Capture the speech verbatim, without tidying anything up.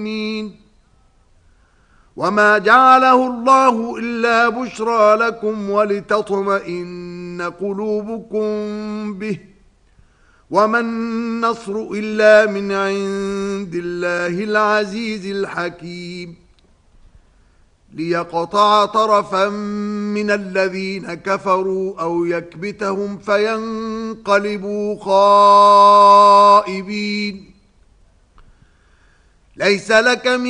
وما جعله الله إلا بشرى لكم ولتطمئن قلوبكم به وما النصر إلا من عند الله العزيز الحكيم ليقطع طرفا من الذين كفروا أو يكبتهم فينقلبوا خائبين ليس لك من